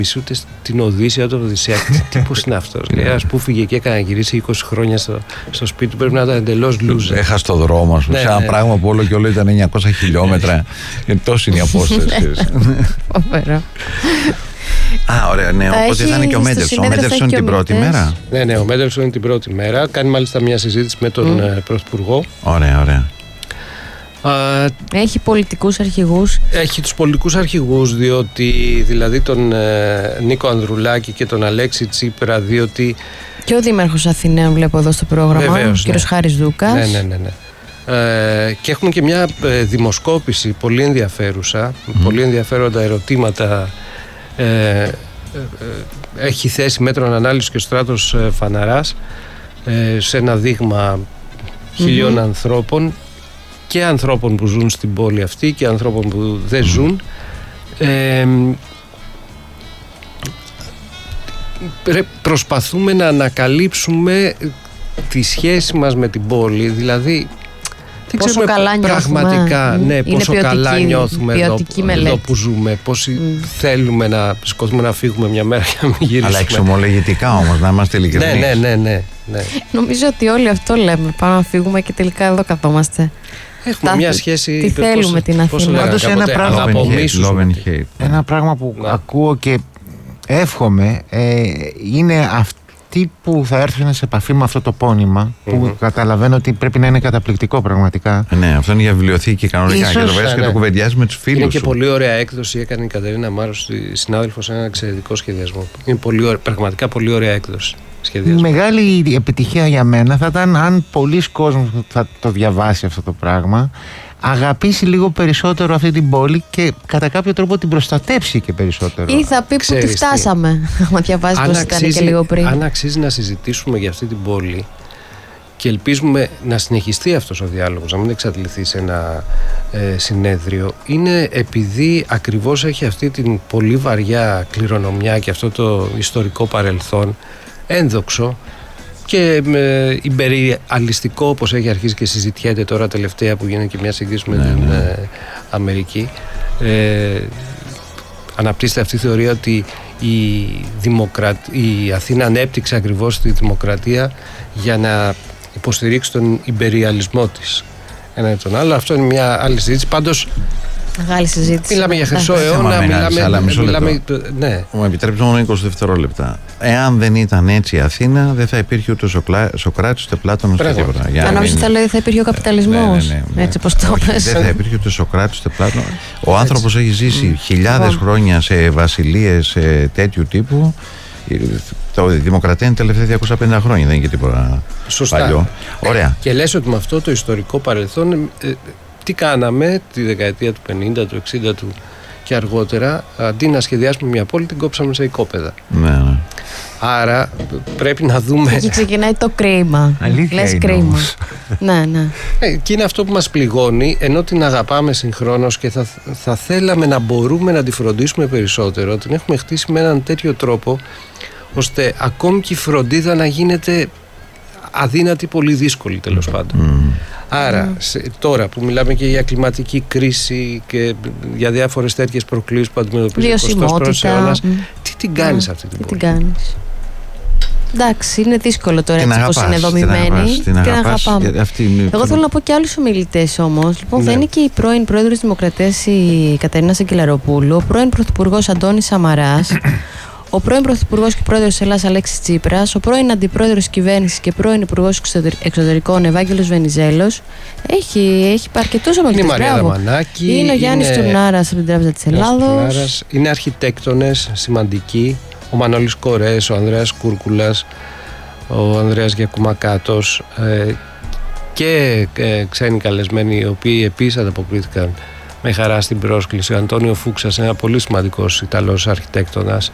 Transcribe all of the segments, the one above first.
ούτε την Οδύσσεια, το Οδυσσέα. Τι πώς είναι αυτός? Ένας που φύγε και έκανε να γυρίσει 20 χρόνια στο σπίτι του, πρέπει να ήταν εντελώς loser. Έχασε το δρόμο, ας πούμε, σε ένα πράγμα που όλο και όλο ήταν 900 χιλιόμετρα. Και τόσο είναι η απόσταση. Φοβερό. Ωραία, ναι, οπότε θα είναι και ο Μέντελσον. Ο Μέντελσον την πρώτη μέρα. Ναι, ο Μέντελσον είναι την πρώτη μέρα. Κάνει μάλιστα μια συζήτηση με τον Πρωθυπουργό. Ωραία. Έχει πολιτικούς αρχηγούς. Έχει τους πολιτικούς αρχηγούς, διότι δηλαδή τον Νίκο Ανδρουλάκη και τον Αλέξη Τσίπρα, διότι... Και ο Δήμαρχος Αθηναίων βλέπω εδώ στο πρόγραμμα, ο κύριος Χάρης Δούκας. Ναι. Και έχουμε και μια δημοσκόπηση πολύ ενδιαφέρουσα, πολύ ενδιαφέροντα ερωτήματα. Έχει θέσει μέτρων ανάλυσης και ο Στράτος Φαναράς σε ένα δείγμα 1.000 ανθρώπων, και ανθρώπων που ζουν στην πόλη αυτή και ανθρώπων που δεν ζουν. Προσπαθούμε να ανακαλύψουμε τη σχέση μας με την πόλη, δηλαδή δεν πόσο ξέρουμε καλά πραγματικά πόσο καλά νιώθουμε εδώ που ζούμε, πόσοι θέλουμε να σηκωθούμε να φύγουμε μια μέρα και να μην γυρίσουμε. Αλλά εξομολογητικά όμως, να είμαστε ειλικρινείς. Ναι. Νομίζω ότι όλοι αυτό λέμε, πάμε να φύγουμε και τελικά εδώ καθόμαστε. Έχουμε μια σχέση. Τι θέλουμε την Αθήνα. Πάντως ένα πράγμα που ακούω και εύχομαι είναι αυτοί που θα έρθουν σε επαφή με αυτό το πόνημα, που καταλαβαίνω ότι πρέπει να είναι καταπληκτικό πραγματικά. Ναι, αυτό είναι για βιβλιοθήκη κανονικά. Και το βάζει και το κουβεντιάζει με τους φίλους. Είναι και πολύ ωραία έκδοση. Έκανε η Κατερίνα Μάρος, συνάδελφος, ένα εξαιρετικό σχεδιασμό. Είναι πραγματικά πολύ ωραία έκδοση. Μεγάλη επιτυχία για μένα θα ήταν αν πολλοί κόσμος θα το διαβάσει αυτό το πράγμα, αγαπήσει λίγο περισσότερο αυτή την πόλη και κατά κάποιο τρόπο την προστατέψει και περισσότερο. Ή θα πει που τη φτάσαμε, άμα διαβάζει πως ήταν και λίγο πριν. Αν αξίζει να συζητήσουμε για αυτή την πόλη, και ελπίζουμε να συνεχιστεί αυτός ο διάλογος, να μην εξαντληθεί σε ένα συνέδριο, είναι επειδή ακριβώς έχει αυτή την πολύ βαριά κληρονομιά και αυτό το ιστορικό παρελθόν ένδοξο και υπερρεαλιστικό, όπως έχει αρχίσει και συζητιέται τώρα τελευταία που γίνεται και μια σύγκριση με την Αμερική. Αναπτύσσεται αυτή η θεωρία ότι η Αθήνα ανέπτυξε ακριβώς τη δημοκρατία για να υποστηρίξει τον υπερρεαλισμό της ένα ή τον άλλο. Αυτό είναι μια άλλη συζήτηση. Πάντως μεγάλη συζήτηση. Μιλάμε για χρυσό αιώνα, μιλάμε. Ναι. Μου επιτρέψτε μόνο 20 δευτερόλεπτα. Εάν δεν ήταν έτσι η Αθήνα, δεν θα υπήρχε ούτε Σοκράτης ούτε Πλάτωνας ούτε τίποτα. Αν νόμιζα θα λέει θα υπήρχε ο καπιταλισμός. Έτσι όπως το πες. Δεν θα υπήρχε ούτε Σοκράτης ούτε Πλάτωνας. Ο άνθρωπος έχει ζήσει χιλιάδες χρόνια σε βασιλείες τέτοιου τύπου. Η δημοκρατία είναι τελευταία 250 χρόνια, δεν είναι και τίποτα παλιό. Ωραία. Και λες ότι με αυτό το ιστορικό παρελθόν, τι κάναμε τη δεκαετία του 50, του 60 και αργότερα, αντί να σχεδιάσουμε μια πόλη, την κόψαμε σε οικόπεδα. Ναι. Άρα πρέπει να δούμε. Εκεί ξεκινάει το κρίμα. Λες κρίμα. Ναι. Και είναι αυτό που μας πληγώνει, ενώ την αγαπάμε συγχρόνως και θα θέλαμε να μπορούμε να τη φροντίσουμε περισσότερο. Την έχουμε χτίσει με έναν τέτοιο τρόπο, ώστε ακόμη και η φροντίδα να γίνεται αδύνατη, πολύ δύσκολη τέλος πάντων. Άρα τώρα που μιλάμε και για κλιματική κρίση και για διάφορες τέτοιες προκλήσεις που αντιμετωπίζει ο 21ος αιώνας, τι την κάνεις αυτή την πόλη? Τι την κάνεις? Εντάξει, είναι δύσκολο τώρα έτσι πως είναι δομημένη. Την αγαπάμε. Εγώ θέλω να πω και άλλους ομιλητές όμως. Λοιπόν, θα είναι και η πρώην πρόεδρος της Δημοκρατίας η Κατερίνα Σακελαροπούλου, ο πρώην πρωθυπουργός Αντώνης Σαμαράς, ο πρώην Πρωθυπουργός και Πρόεδρος της Ελλάδας Αλέξης Τσίπρας, ο πρώην Αντιπρόεδρος της Κυβέρνησης και πρώην Υπουργός Εξωτερικών Ευάγγελος Βενιζέλος. Έχει αρκετούς ομιλητές. Είναι η Μαρία Δαμανάκη. Είναι ο Γιάννης Τουρνάρας από την Τράπεζα της Ελλάδος. Είναι αρχιτέκτονες σημαντικοί. Ο Μανώλης Κορές, ο Ανδρέας Κούρκουλας, ο Ανδρέας Γιακουμακάτος και ξένοι καλεσμένοι, οι οποίοι επίσης ανταποκρίθηκαν με χαρά στην πρόσκληση. Ο Αντώνιο Φούξας, ένα πολύ σημαντικός Ιταλός αρχιτέκτονας.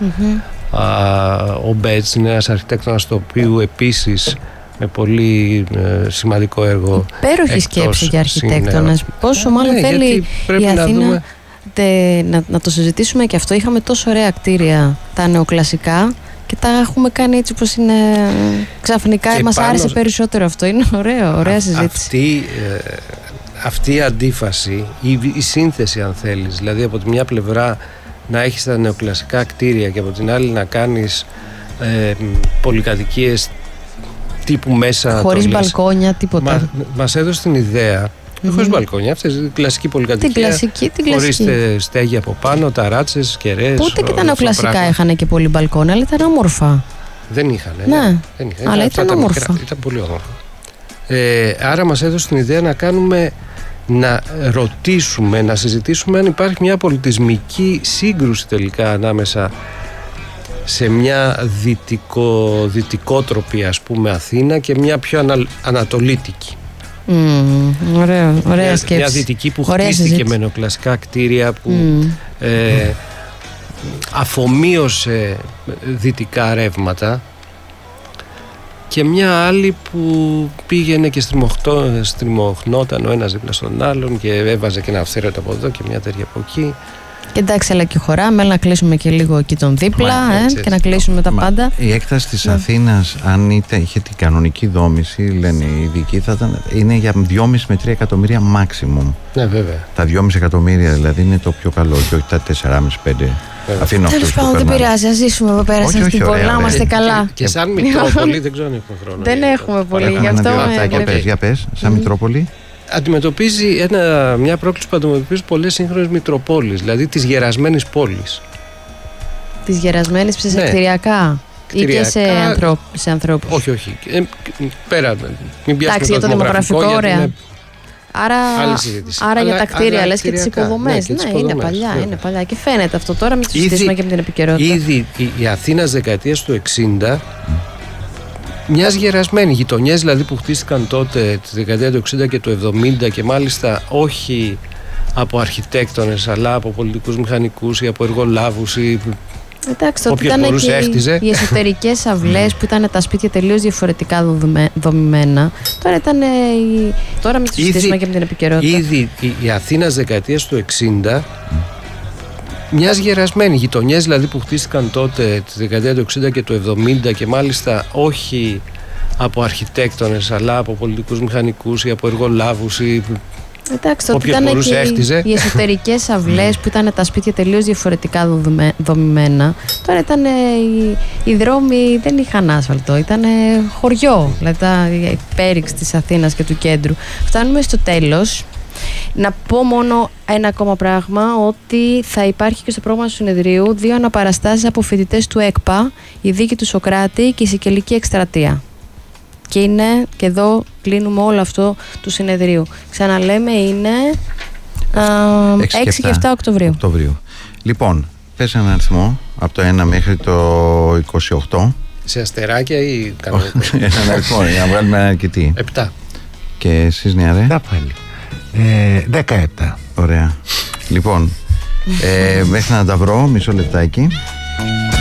Ο Μπέτς είναι ένας αρχιτέκτονας, το οποίο επίσης με πολύ σημαντικό έργο. Υπέροχη σκέψη για αρχιτέκτονας. Πόσο μάλλον θέλει η Αθήνα να το συζητήσουμε και αυτό. Είχαμε τόσο ωραία κτίρια, τα νεοκλασικά, και τα έχουμε κάνει έτσι όπως είναι ξαφνικά. Μας άρεσε περισσότερο αυτό. Είναι ωραία συζήτηση. Αυτή η αντίφαση, η σύνθεση αν θέλεις, δηλαδή από τη μια πλευρά να έχεις τα νεοκλασικά κτίρια και από την άλλη να κάνεις πολυκατοικίες τύπου μέσα. Χωρίς μπαλκόνια, τίποτα. Μας έδωσε την ιδέα. Χωρίς μπαλκόνια, αυτές η κλασική πολυκατοικία. Χωρίς στέγη από πάνω, ταράτσες, κεραίες. Ούτε και τα νεοκλασικά είχαν και πολύ μπαλκόνια, αλλά ήταν όμορφα. Δεν είχαν. Ναι, αλλά ήταν όμορφα. Ήταν πολύ όμορφα. Άρα μας έδωσε την ιδέα να ρωτήσουμε, να συζητήσουμε αν υπάρχει μια πολιτισμική σύγκρουση τελικά ανάμεσα σε μια δυτικότροπη, ας πούμε, Αθήνα και μια πιο ανατολίτικη. Ωραία σκέψη. Μια δυτική που χτίστηκε με νεοκλασικά κτίρια, που αφομοίωσε δυτικά ρεύματα, και μια άλλη που πήγαινε και στριμωχνόταν ο ένας δίπλα στον άλλον και έβαζε και ένα αυθαίρετο από εδώ και μια τέτοια από εκεί. Και εντάξει, αλλά και χωράμε, να κλείσουμε και λίγο εκεί τον δίπλα και να κλείσουμε τα πάντα. Η έκταση της Αθήνας, αν είχε την κανονική δόμηση, λένε οι ειδικοί, είναι για 2,5 με 3 εκατομμύρια maximum. Ναι, βέβαια. Τα 2,5 εκατομμύρια δηλαδή είναι το πιο καλό, και όχι τα 4,5-5. Τέλος πάντων, δεν πειράζει, ας ζήσουμε εδώ πέρα στην πόλη, να είμαστε καλά. Και σαν Μητρόπολη δεν ξέρω αν έχουμε χρόνο. Δεν έχουμε πολύ, γι' αυτό. Για πες, σαν Μητρόπολη. Αντιμετωπίζει μια πρόκληση που αντιμετωπίζει πολλές σύγχρονες Μητροπόλεις, δηλαδή τις γερασμένες πόλεις. Τις γερασμένες σε κτηριακά ή και σε ανθρώπους? Όχι. Πέρα, μην πιάσουμε για το δημογραφικό, ωραία. Άρα για τα κτίρια, λες, και τις υποδομές. Ναι, είναι παλιά. Και φαίνεται αυτό τώρα, μην το συζητήσουμε και με την επικαιρότητα. Ήδη η Αθήνα της δεκαετίας του 60 μιας γερασμένη, γειτονιές δηλαδή που χτίστηκαν τότε τη δεκαετία του 60 και του 70, και μάλιστα όχι από αρχιτέκτονες αλλά από πολιτικούς μηχανικούς ή από εργολάβους ή εντάξει, τότε ήταν και οι εσωτερικές αυλές που ήταν τα σπίτια τελείως διαφορετικά δομημένα. Τώρα μην το συζητήσουμε και με την επικαιρότητα. Ήδη η Αθήνα της δεκαετίας του 60 μιας γερασμένη, γειτονιές δηλαδή που χτίστηκαν τότε τη δεκαετία του 60 και του 70 και μάλιστα όχι από αρχιτέκτονες αλλά από πολιτικούς μηχανικούς ή από εργολάβους ή εντάξει, τότε ήταν και οι εσωτερικές αυλές που ήταν τα σπίτια τελείως διαφορετικά δομημένα. Τώρα οι δρόμοι δεν είχαν άσφαλτο, ήταν χωριό, δηλαδή η πέριξη της Αθήνας και του κέντρου. Φτάνουμε στο τέλος. Να πω μόνο ένα ακόμα πράγμα, ότι θα υπάρχει και στο πρόγραμμα του συνεδρίου 2 αναπαραστάσεις από φοιτητές του ΕΚΠΑ, η δίκη του Σοκράτη και η Σικελική εκστρατεία. Και εδώ κλείνουμε όλο αυτό του συνεδρίου. Ξαναλέμε, είναι 6 και 7 Οκτωβρίου. Λοιπόν, πες έναν αριθμό από το 1 μέχρι το 28. Σε αστεράκια ή κανονικά? Έναν αριθμό, για να βγάλουμε ένα αρκετή. 7. Και εσείς, Νιάρε? Πάλι. 17. Ωραία. Λοιπόν, μέχρι να τα βρω, μισό λεπτάκι.